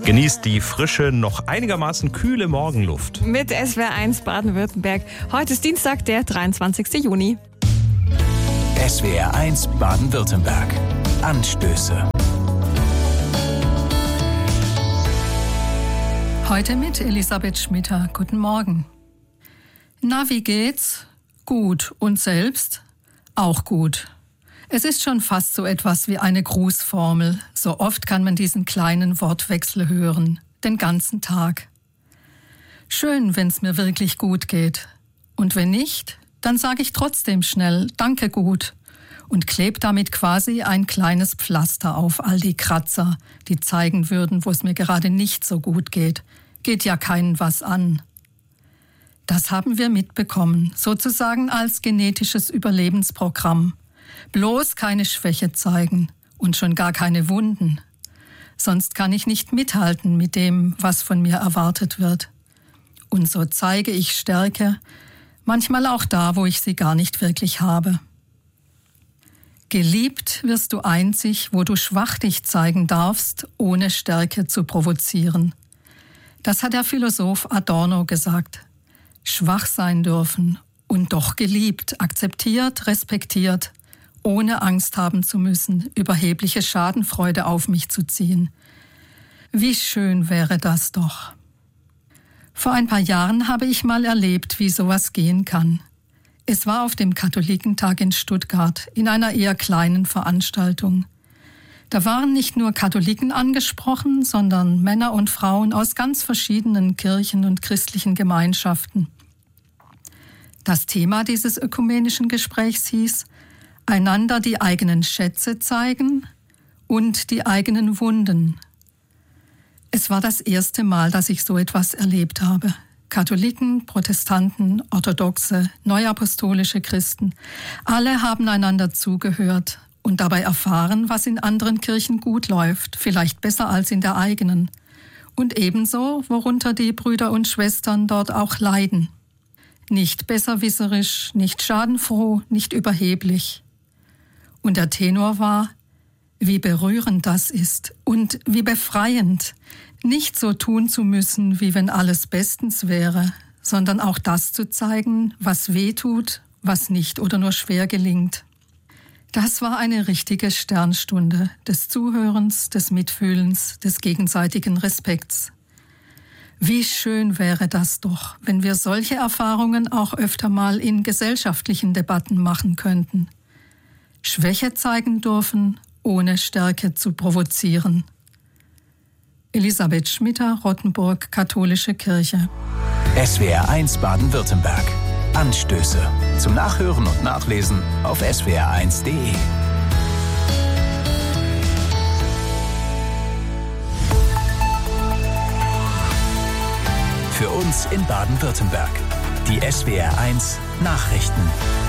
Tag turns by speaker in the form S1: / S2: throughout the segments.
S1: Genießt die frische, noch einigermaßen kühle Morgenluft.
S2: Mit SWR1 Baden-Württemberg. Heute ist Dienstag, der 23. Juni.
S3: SWR1 Baden-Württemberg. Anstöße.
S4: Heute mit Elisabeth Schmitter. Guten Morgen. Na, wie geht's? Gut. Und selbst? Auch gut. Es ist schon fast so etwas wie eine Grußformel. So oft kann man diesen kleinen Wortwechsel hören. Den ganzen Tag. Schön, wenn's mir wirklich gut geht. Und wenn nicht, dann sage ich trotzdem schnell Danke gut und klebe damit quasi ein kleines Pflaster auf all die Kratzer, die zeigen würden, wo es mir gerade nicht so gut geht. Geht ja keinen was an. Das haben wir mitbekommen, sozusagen als genetisches Überlebensprogramm. Bloß keine Schwäche zeigen und schon gar keine Wunden. Sonst kann ich nicht mithalten mit dem, was von mir erwartet wird. Und so zeige ich Stärke, manchmal auch da, wo ich sie gar nicht wirklich habe. Geliebt wirst du einzig, wo du schwach dich zeigen darfst, ohne Stärke zu provozieren. Das hat der Philosoph Adorno gesagt. Schwach sein dürfen und doch geliebt, akzeptiert, respektiert, ohne Angst haben zu müssen, überhebliche Schadenfreude auf mich zu ziehen. Wie schön wäre das doch. Vor ein paar Jahren habe ich mal erlebt, wie sowas gehen kann. Es war auf dem Katholikentag in Stuttgart, in einer eher kleinen Veranstaltung. Da waren nicht nur Katholiken angesprochen, sondern Männer und Frauen aus ganz verschiedenen Kirchen und christlichen Gemeinschaften. Das Thema dieses ökumenischen Gesprächs hieß: einander die eigenen Schätze zeigen und die eigenen Wunden. Es war das erste Mal, dass ich so etwas erlebt habe. Katholiken, Protestanten, Orthodoxe, neuapostolische Christen, alle haben einander zugehört und dabei erfahren, was in anderen Kirchen gut läuft, vielleicht besser als in der eigenen. Und ebenso, worunter die Brüder und Schwestern dort auch leiden. Nicht besserwisserisch, nicht schadenfroh, nicht überheblich. Und der Tenor war: wie berührend das ist und wie befreiend, nicht so tun zu müssen, wie wenn alles bestens wäre, sondern auch das zu zeigen, was weh tut, was nicht oder nur schwer gelingt. Das war eine richtige Sternstunde des Zuhörens, des Mitfühlens, des gegenseitigen Respekts. Wie schön wäre das doch, wenn wir solche Erfahrungen auch öfter mal in gesellschaftlichen Debatten machen könnten. Schwäche zeigen dürfen, ohne Stärke zu provozieren. Elisabeth Schmitter, Rottenburg, Katholische Kirche.
S3: SWR1 Baden-Württemberg. Anstöße. Zum Nachhören und Nachlesen auf swr1.de. Für uns in Baden-Württemberg. Die SWR1 Nachrichten.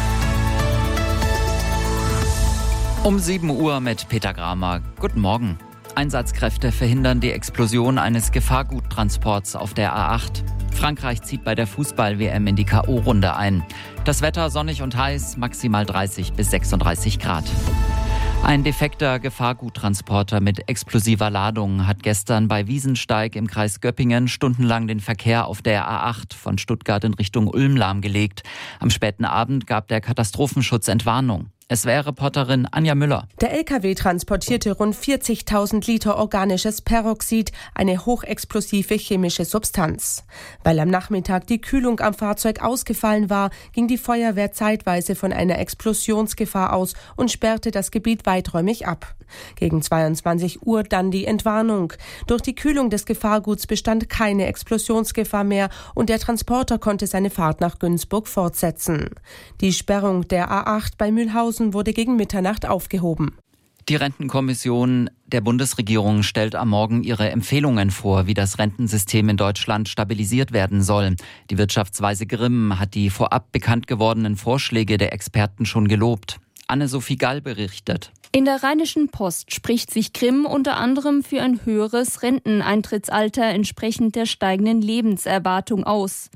S5: Um 7 Uhr mit Peter Gramer. Guten Morgen. Einsatzkräfte verhindern die Explosion eines Gefahrguttransports auf der A8. Frankreich zieht bei der Fußball-WM in die K.O.-Runde ein. Das Wetter sonnig und heiß, maximal 30 bis 36 Grad. Ein defekter Gefahrguttransporter mit explosiver Ladung hat gestern bei Wiesensteig im Kreis Göppingen stundenlang den Verkehr auf der A8 von Stuttgart in Richtung Ulm lahmgelegt. Am späten Abend gab der Katastrophenschutz Entwarnung. SWR-Reporterin Anja Müller.
S6: Der LKW transportierte rund 40.000 Liter organisches Peroxid, eine hochexplosive chemische Substanz. Weil am Nachmittag die Kühlung am Fahrzeug ausgefallen war, ging die Feuerwehr zeitweise von einer Explosionsgefahr aus und sperrte das Gebiet weiträumig ab. Gegen 22 Uhr dann die Entwarnung. Durch die Kühlung des Gefahrguts bestand keine Explosionsgefahr mehr und der Transporter konnte seine Fahrt nach Günzburg fortsetzen. Die Sperrung der A8 bei Mühlhausen wurde gegen Mitternacht aufgehoben.
S5: Die Rentenkommission der Bundesregierung stellt am Morgen ihre Empfehlungen vor, wie das Rentensystem in Deutschland stabilisiert werden soll. Die Wirtschaftsweise Grimm hat die vorab bekannt gewordenen Vorschläge der Experten schon gelobt. Anne-Sophie Gall berichtet.
S7: In der Rheinischen Post spricht sich Grimm unter anderem für ein höheres Renteneintrittsalter entsprechend der steigenden Lebenserwartung aus.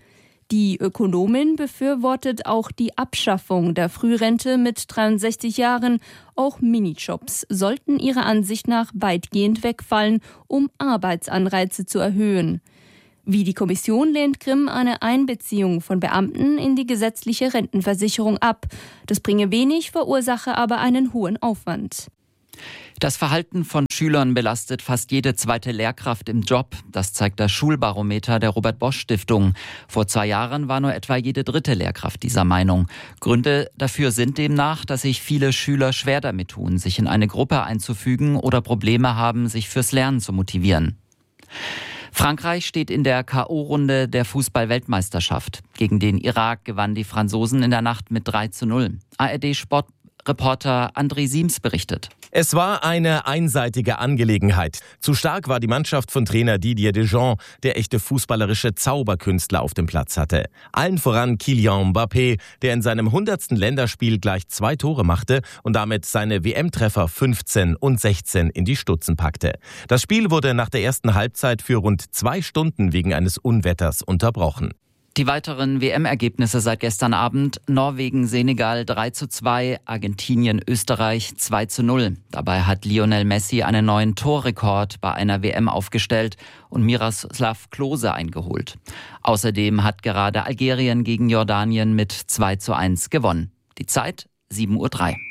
S7: Die Ökonomin befürwortet auch die Abschaffung der Frührente mit 63 Jahren. Auch Minijobs sollten ihrer Ansicht nach weitgehend wegfallen, um Arbeitsanreize zu erhöhen. Wie die Kommission lehnt Grimm eine Einbeziehung von Beamten in die gesetzliche Rentenversicherung ab. Das bringe wenig, verursache aber einen hohen Aufwand.
S5: Das Verhalten von Schülern belastet fast jede zweite Lehrkraft im Job. Das zeigt das Schulbarometer der Robert-Bosch-Stiftung. Vor 2 Jahren war nur etwa jede dritte Lehrkraft dieser Meinung. Gründe dafür sind demnach, dass sich viele Schüler schwer damit tun, sich in eine Gruppe einzufügen oder Probleme haben, sich fürs Lernen zu motivieren. Frankreich steht in der K.O.-Runde der Fußball-Weltmeisterschaft. Gegen den Irak gewannen die Franzosen in der Nacht mit 3:0. ARD-Sportreporter André Siems berichtet.
S8: Es war eine einseitige Angelegenheit. Zu stark war die Mannschaft von Trainer Didier Deschamps, der echte fußballerische Zauberkünstler auf dem Platz hatte. Allen voran Kylian Mbappé, der in seinem 100. Länderspiel gleich 2 Tore machte und damit seine WM-Treffer 15 und 16 in die Stutzen packte. Das Spiel wurde nach der ersten Halbzeit für rund 2 Stunden wegen eines Unwetters unterbrochen.
S5: Die weiteren WM-Ergebnisse seit gestern Abend: Norwegen-Senegal 3:2, Argentinien-Österreich 2:0. Dabei hat Lionel Messi einen neuen Torrekord bei einer WM aufgestellt und Miroslav Klose eingeholt. Außerdem hat gerade Algerien gegen Jordanien mit 2:1 gewonnen. Die Zeit 7:03 Uhr.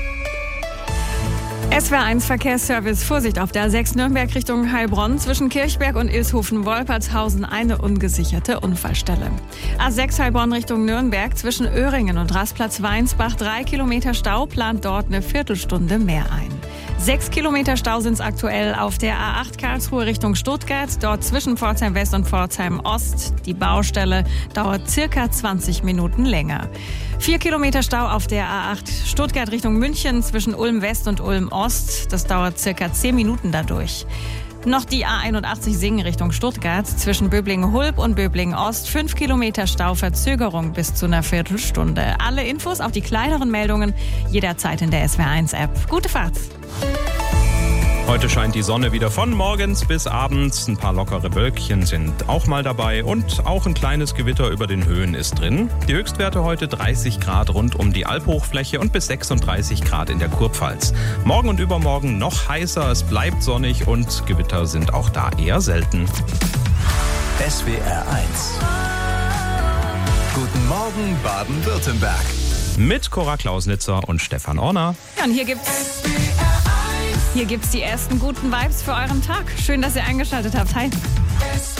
S2: SWR1 Verkehrsservice. Vorsicht auf der A6 Nürnberg Richtung Heilbronn. Zwischen Kirchberg und Ilshofen-Wolpertshausen eine ungesicherte Unfallstelle. A6 Heilbronn Richtung Nürnberg. Zwischen Öhringen und Rastplatz-Weinsbach 3 Kilometer Stau. Plant dort eine Viertelstunde mehr ein. 6 Kilometer Stau sind es aktuell auf der A8 Karlsruhe Richtung Stuttgart. Dort zwischen Pforzheim West und Pforzheim Ost. Die Baustelle dauert circa 20 Minuten länger. 4 Kilometer Stau auf der A8 Stuttgart Richtung München zwischen Ulm West und Ulm Ost. Das dauert circa 10 Minuten dadurch. Noch die A81 Singen Richtung Stuttgart zwischen Böblingen-Hulb und Böblingen-Ost. 5 Kilometer Stau, Verzögerung bis zu einer Viertelstunde. Alle Infos, auch die kleineren Meldungen, jederzeit in der SWR1-App. Gute Fahrt!
S1: Heute scheint die Sonne wieder von morgens bis abends. Ein paar lockere Wölkchen sind auch mal dabei und auch ein kleines Gewitter über den Höhen ist drin. Die Höchstwerte heute 30 Grad rund um die Albhochfläche und bis 36 Grad in der Kurpfalz. Morgen und übermorgen noch heißer, es bleibt sonnig und Gewitter sind auch da eher selten.
S3: SWR 1. Guten Morgen Baden-Württemberg.
S1: Mit Cora Klausnitzer und Stefan Orner.
S2: Ja, und hier gibt's die ersten guten Vibes für euren Tag. Schön, dass ihr eingeschaltet habt. Hi.